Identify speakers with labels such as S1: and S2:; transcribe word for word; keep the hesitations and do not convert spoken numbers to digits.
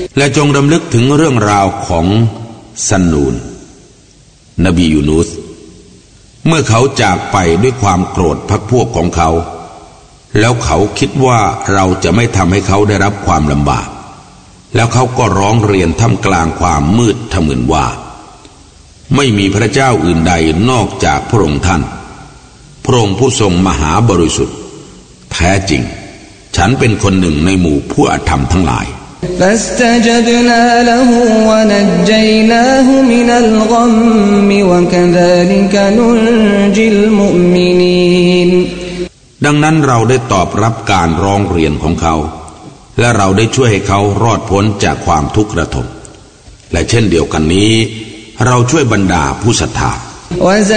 S1: และจงรำลึกถึงเรื่องราวของซันนูนนบียูนุสเมื่อเขาจากไปด้วยความโกรธพรรคพวกของเขาแล้วเขาคิดว่าเราจะไม่ทำให้เขาได้รับความลำบากแล้วเขาก็ร้องเรียนท่ามกลางความมืดทะมึนว่าไม่มีพระเจ้าอื่นใดนอกจากพระองค์ท่านพระองค์ผู้ทรงมหาบริสุทธิ์แท้จริงฉันเป็นคนหนึ่งในหมู่ผู้อธรรมทั้งหลาย
S2: فاستجبنا له ونجيناه من الغم وكذلك ننجي المؤمنين
S1: ดังนั้นเราได้ตอบรับการร้องเรียนของเขาและเราได้ช่วยให้เขารอดพ้นจากความทุกข์ระทมและเช่นเดียวกันนี้เราช่วยบรรดาผู้ศรัทธา